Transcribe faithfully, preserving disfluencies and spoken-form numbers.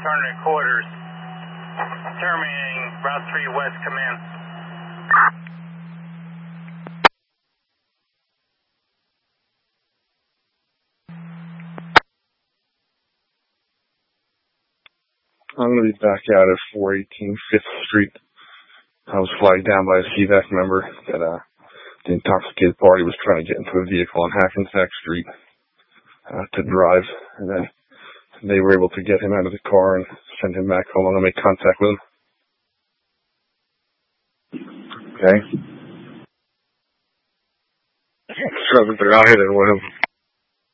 Turner Quarters, terminating Route three West Command. I'm going to be back out at four eighteen fifth Street. I was flagged down by a C V A C member that uh, the intoxicated party was trying to get into a vehicle on Hackensack Street uh, to drive, and then they were able to get him out of the car and send him back home. I'm going to make contact with him. Okay. Sure, they're out here with him.